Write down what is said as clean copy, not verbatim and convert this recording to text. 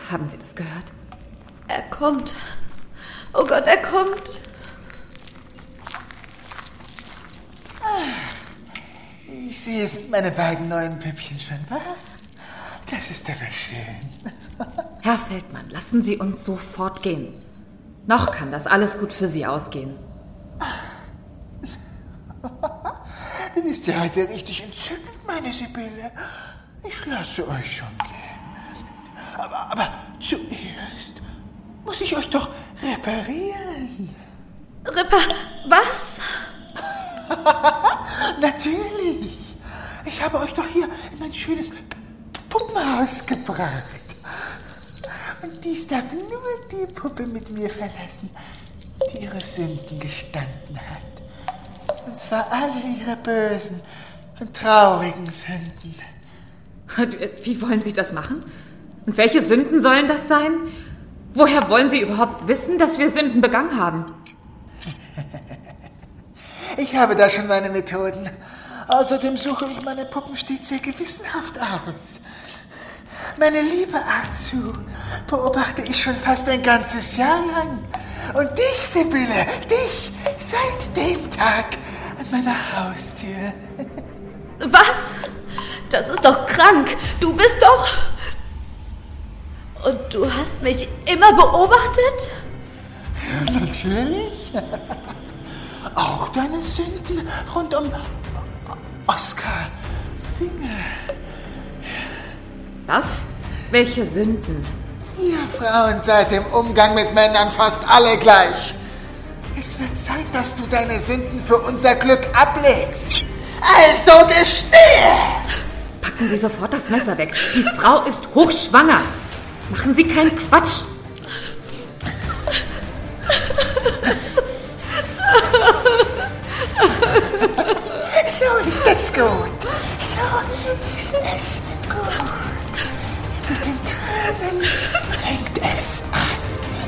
Haben Sie das gehört? Er kommt. Oh Gott, er kommt. Ich sehe, es sind meine beiden neuen Püppchen schon wach. Das ist aber schön. Herr Feldmann, lassen Sie uns sofort gehen. Noch kann das alles gut für Sie ausgehen. Du bist ja heute richtig entzückend, meine Sibylle. Ich lasse euch schon gehen. Aber zuerst muss ich euch doch reparieren. Was? Natürlich. Ich habe euch doch hier in mein schönes Puppenhaus gebracht. Und dies darf nur die Puppe mit mir verlassen, die ihre Sünden gestanden hat. Und zwar alle ihre bösen und traurigen Sünden. Wie wollen Sie das machen? Und welche Sünden sollen das sein? Woher wollen Sie überhaupt wissen, dass wir Sünden begangen haben? Ich habe da schon meine Methoden. Außerdem suche ich meine Puppen stets sehr gewissenhaft aus. Meine liebe Arzu beobachte ich schon fast ein ganzes Jahr lang. Und dich, Sibylle, dich, seit dem Tag an meiner Haustür. Was? Das ist doch krank. Du bist doch... Und du hast mich immer beobachtet? Natürlich. Auch deine Sünden rund um Oskar Singer. Was? Welche Sünden? Ihr Frauen seid im Umgang mit Männern fast alle gleich. Es wird Zeit, dass du deine Sünden für unser Glück ablegst. Also gestehe! Packen Sie sofort das Messer weg. Die Frau ist hochschwanger. Machen Sie keinen Quatsch. So ist es gut. So ist es gut. Mit den Tränen fängt es